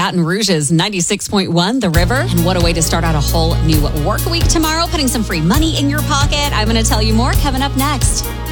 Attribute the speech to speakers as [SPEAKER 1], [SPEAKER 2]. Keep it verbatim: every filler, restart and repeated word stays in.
[SPEAKER 1] Baton Rouge's ninety-six point one, The River. And what a way to start out a whole new work week tomorrow, putting some free money in your pocket. I'm going to tell you more coming up next.